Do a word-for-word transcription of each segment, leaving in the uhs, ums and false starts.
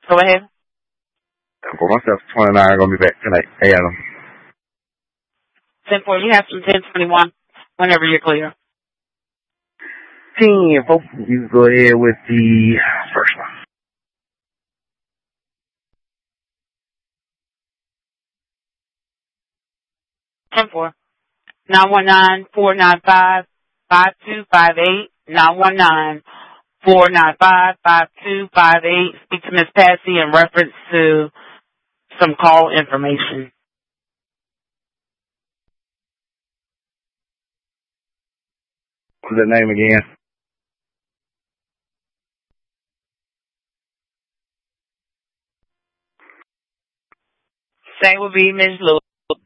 Go ahead. For myself, twenty-nine, I'm going to be back tonight. Hey, Adam. ten four, you have some ten twenty-one whenever you're clear. ten four, you go ahead with the first one. ten four. nine one nine, four nine five, five two five eight. nine one nine, four nine five, five two five eight. Speak to Miss Patsy in reference to some call information. What's that name again? Same will be Miss Lewis.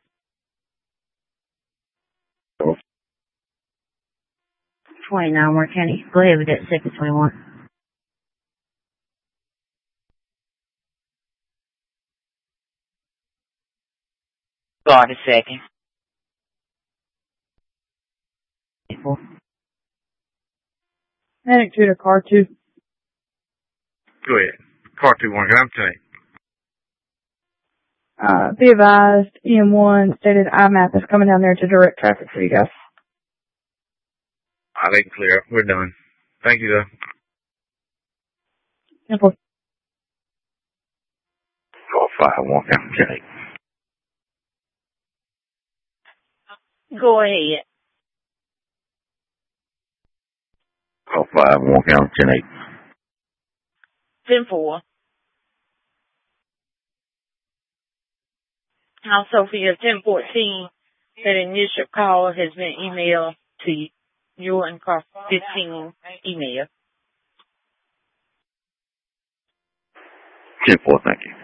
twenty-nine, Warren County. Go ahead with that second twenty-one. Got a second. Four. Medic two to car two. Go ahead. Car two one, I'm tonight. Uh, be advised, E M one stated I MAP is coming down there to direct traffic for you guys. I think clear. We're done. Thank you, though. Simple. Call five one, I'm tonight. Go ahead. Call five one, I'm tonight. ten four. House Sophia ten fourteen. That initial call has been emailed to you. You and car fifteen email. ten four, thank you.